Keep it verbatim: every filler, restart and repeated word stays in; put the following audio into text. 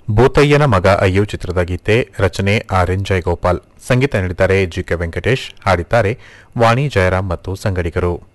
ಭೂತಯ್ಯನ ಮಗ ಅಯ್ಯೋ ಚಿತ್ರದ ಗೀತೆ ರಚನೆ ಆರ್ ಎನ್ ಜಯಗೋಪಾಲ್, ಸಂಗೀತ ನೀಡಿದ್ದಾರೆ ಜಿ ಕೆ ವೆಂಕಟೇಶ್, ಹಾಡಿದ್ದಾರೆ ವಾಣಿ ಜಯರಾಮ್ ಮತ್ತು ಸಂಗಡಿಗರು.